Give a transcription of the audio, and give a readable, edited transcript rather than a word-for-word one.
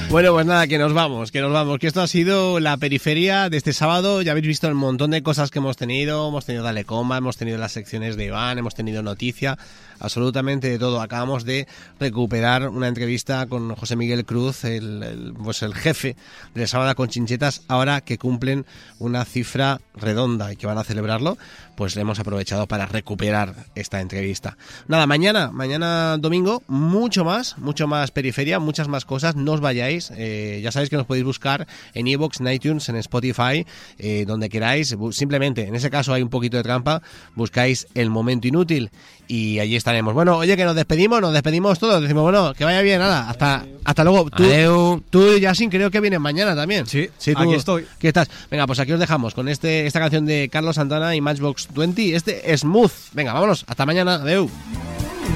Bueno, pues nada, que nos vamos, que esto ha sido la periferia de este sábado. Ya habéis visto el montón de cosas que hemos tenido Dale Coma, hemos tenido las secciones de Iván, hemos tenido noticia, absolutamente de todo. Acabamos de recuperar una entrevista con José Miguel Cruz, el jefe de Sábado con Chinchetas, ahora que cumplen una cifra redonda y que van a celebrarlo, pues hemos aprovechado para recuperar esta entrevista. Nada, mañana domingo, mucho más periferia, muchas más cosas, no os vayáis. Ya sabéis que nos podéis buscar en iVoox, en iTunes, en Spotify, donde queráis. Simplemente, en ese caso hay un poquito de trampa, buscáis El Momento Inútil y allí estaremos. Bueno, oye, que nos despedimos todos, decimos, bueno, que vaya bien, nada, hasta luego. Tú, Yasin, creo que vienes mañana también. Sí, tú, aquí estoy. ¿Qué estás? Venga, pues aquí os dejamos con esta canción de Carlos Santana y Matchbox 20, Smooth. Venga, vámonos, hasta mañana, adeu.